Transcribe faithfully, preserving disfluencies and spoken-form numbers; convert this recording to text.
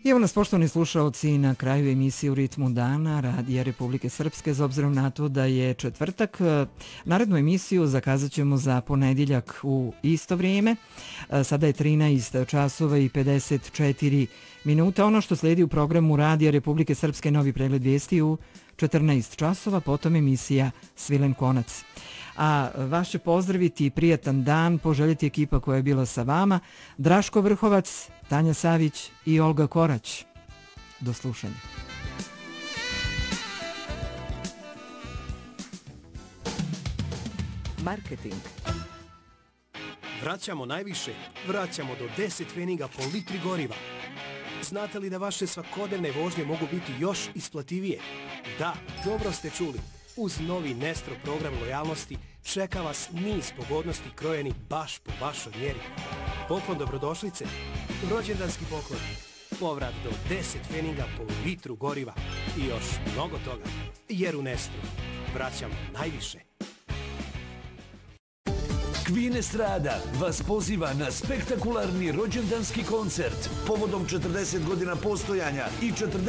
I evo nas, poštovani slušaoci, na kraju emisije U ritmu dana Radija Republike Srpske. S obzirom na to da je četvrtak, narednu emisiju zakazat ćemo za ponedjeljak u isto vrijeme. Sada je trinaest časova i pedeset četiri minuta. Ono što slijedi u programu Radija Republike Srpske, novi pregled vijesti u četrnaest časova, potom emisija Svilen konac. A vas će pozdraviti prijatan dan, poželjeti ekipa koja je bila sa vama, Draško Vrhovac, Tanja Savić i Olga Korać. Do slušanja. Marketing. Vraćamo najviše, vraćamo do deset pfeniga po litri goriva. Znate li da vaše svakodnevne vožnje mogu biti još isplativije? Da, dobro ste čuli. Uz novi Nestro program lojalnosti čeka vas niz pogodnosti krojeni baš po vašoj mjeri. Poklon dobrodošlice, rođendanski poklon, povrat do deset pfeniga po litru goriva i još mnogo toga. Jer u Nestru vraćamo najviše. Kvinestrada vas poziva na spektakularni rođendanski koncert povodom četrdeset godina postojanja i četrdeset